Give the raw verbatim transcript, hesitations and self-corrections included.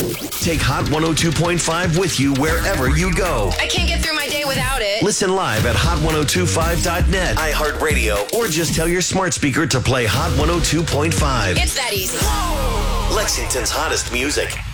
Take Hot one oh two point five with you wherever you go. I can't get through my day without it. Listen live at hot ten twenty-five dot net, iHeartRadio, or just tell your smart speaker to play Hot one oh two point five. It's that easy. Lexington's hottest music.